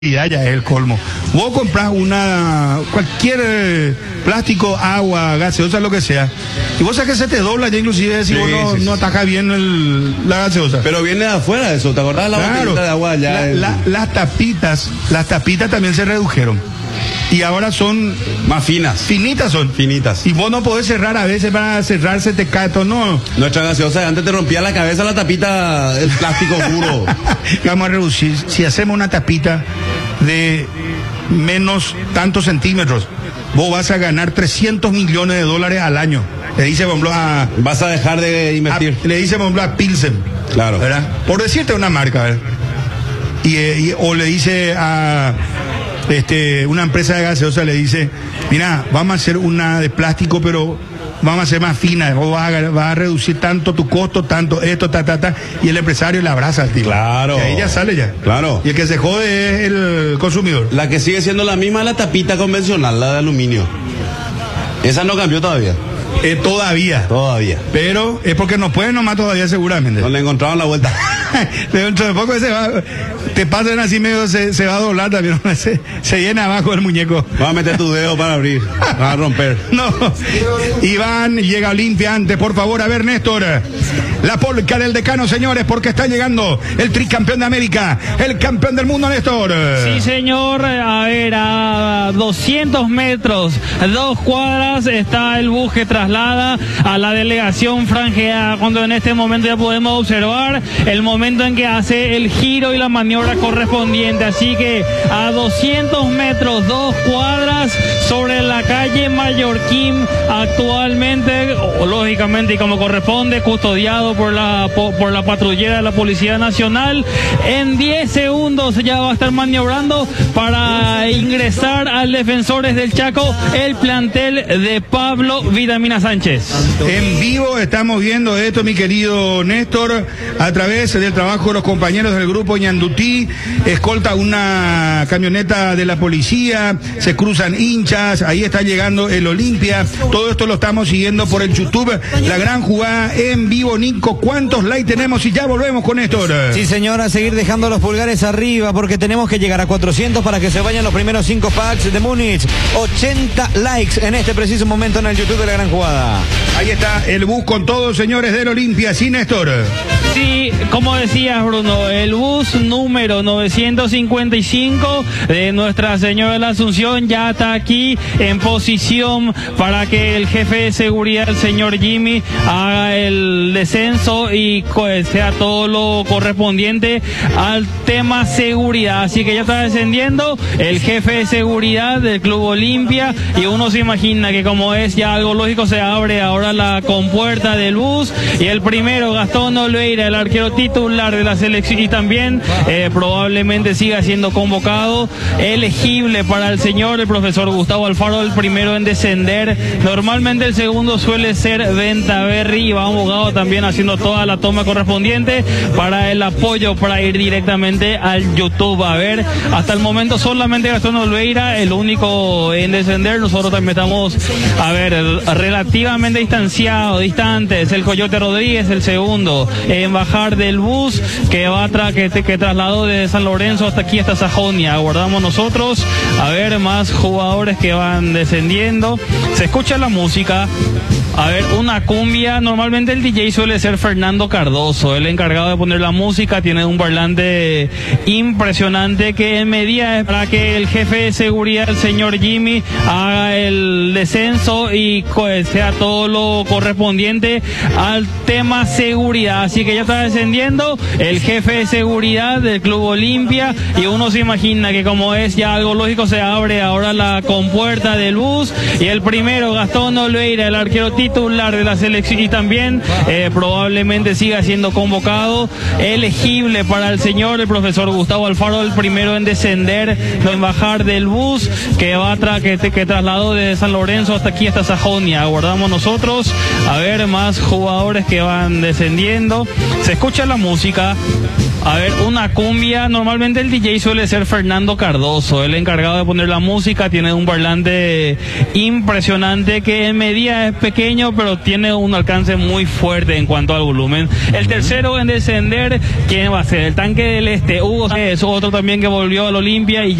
Ya es el colmo. Vos compras cualquier plástico, agua, gaseosa, lo que sea, y vos sabés que se te dobla ya, inclusive si vos no atajas bien la gaseosa. Pero viene de afuera eso, ¿te acordás de la botellita de agua allá? Las tapitas también se redujeron. Y ahora son más finas. Finitas son. Finitas. Y vos no podés cerrar a veces, para cerrarse te cae todo, no. Nuestra gaseosa antes te rompía la cabeza la tapita, el plástico duro. Vamos a reducir. Si hacemos una tapita de menos tantos centímetros, vos vas a ganar $300 millones al año. Le dice, por ejemplo, vas a dejar de invertir. Le dice, por ejemplo, a Pilsen. Claro. ¿Verdad? Por decirte una marca, ¿verdad? O le dice a una empresa de gaseosa, le dice, mira, vamos a hacer una de plástico, pero vamos a hacer más fina, vos vas a reducir tanto tu costo, tanto esto, y el empresario le abraza al tipo. Claro. Y ahí ya sale ya. Claro. Y el que se jode es el consumidor. La que sigue siendo la misma, la tapita convencional, la de aluminio. Esa no cambió todavía. Todavía. Pero es porque no pueden nomás todavía, seguramente. No le encontraron la vuelta. Dentro de poco te pasan así medio, se va a doblar también, se llena abajo el muñeco. Va a meter tu dedo para abrir, va a romper. No. Iván llega Olimpia antes, por favor, a ver, Néstor. La polca del Decano, señores, porque está llegando el tricampeón de América, el campeón del mundo, Néstor. Sí, señor. A ver, a 200 metros, 2 cuadras, está el bus que traslada a la delegación franjeada, cuando en este momento ya podemos observar el momento en que hace el giro y la maniobra correspondiente. Así que a 200 metros, 2 cuadras, sobre la calle Mallorquín, actualmente, lógicamente y como corresponde, custodiado por la patrullera de la Policía Nacional. En 10 segundos ya va a estar maniobrando para ingresar al Defensores del Chaco, el plantel de Pablo Vitamina Sánchez. En vivo estamos viendo esto, mi querido Néstor, a través del trabajo de los compañeros del grupo Ñandutí. Escolta una camioneta de la policía, se cruzan hinchas, ahí está llegando el Olimpia. Todo esto lo estamos siguiendo por el YouTube. La gran jugada en vivo, Nico. ¿Cuántos likes tenemos? Y ya volvemos con Néstor. Sí, señora, seguir dejando los pulgares arriba, porque tenemos que llegar a 400 para que se vayan los primeros 5 packs de Múnich. 80 likes en este preciso momento en el YouTube de la gran jugada. Ahí está el bus con todos, señores del Olimpia. Sí, Néstor. Sí, como decías, Bruno, el bus número 955 de Nuestra Señora de la Asunción ya está aquí en posición para que el jefe de seguridad, el señor Jimmy, haga el descenso y sea todo lo correspondiente al tema seguridad. Así que ya está descendiendo el jefe de seguridad del Club Olimpia, y uno se imagina que, como es ya algo lógico, se abre ahora la compuerta del bus y el primero, Gastón Oliveira, el arquero titular de la selección, y también probablemente siga siendo convocado, elegible para el profesor Gustavo Alfaro, el primero en descender. Normalmente el segundo suele ser Ventaverri, y va abogado también haciendo toda la toma correspondiente para el apoyo, para ir directamente al YouTube. A ver, hasta el momento solamente Gastón Oliveira, el único en descender. Nosotros también estamos, relativamente distantes. El Coyote Rodríguez, el segundo en bajar del bus que trasladó de San Lorenzo hasta aquí, hasta Sajonia. Aguardamos nosotros a ver más jugadores que van descendiendo. Se escucha la música. A ver, una cumbia. Normalmente el DJ suele ser Fernando Cardoso, el encargado de poner la música. Tiene un parlante impresionante que en medida es para que el jefe de seguridad, el señor Jimmy, haga el descenso y sea todo lo correspondiente al tema seguridad. Así que ya está descendiendo el jefe de seguridad del Club Olimpia, y uno se imagina que, como es ya algo lógico, se abre ahora la compuerta del bus y el primero, Gastón Oliveira, el arquero titular de la selección, y también probablemente siga siendo convocado, elegible para el profesor Gustavo Alfaro, el primero en descender, en bajar del bus que trasladó de San Lorenzo hasta aquí, hasta Sajonia. Aguardamos nosotros a ver más jugadores que van descendiendo. Se escucha la música. música. A ver, una cumbia, normalmente el DJ suele ser Fernando Cardoso, el encargado de poner la música, tiene un parlante impresionante que en medida es pequeño, pero tiene un alcance muy fuerte en cuanto al volumen. El tercero en descender, ¿quién va a ser? El Tanque del Este, Hugo es otro también que volvió al Olimpia y